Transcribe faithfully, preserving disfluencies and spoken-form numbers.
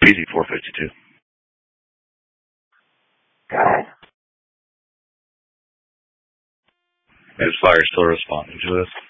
Easy four fifty-two. Got it. Is Fire still responding to this?